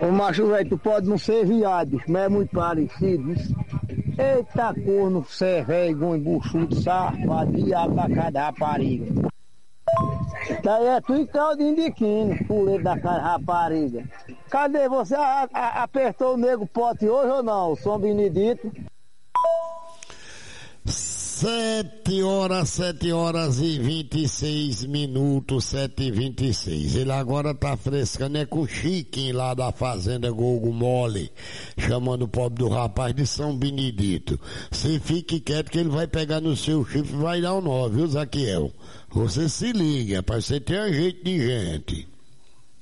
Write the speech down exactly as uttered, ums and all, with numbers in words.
Ô macho velho, tu pode não ser viado, mas é muito parecido. Isso. Eita corno, você é velho, embuchudo, safado, viado da cara da rapariga. Daí é tu e caldinho de quino, puleiro da cara rapariga. Cadê você? A, a, apertou o nego pote hoje ou não, São Benedito? Sete horas, sete horas e vinte e seis minutos, sete e vinte e seis. Ele agora tá frescando, é com o Chiquinho lá da fazenda Gogo Mole, chamando o pobre do rapaz de São Benedito. Você fique quieto que ele vai pegar no seu chifre e vai dar um nó, viu, Zaquiel? Você se liga, pra você ter um jeito de gente.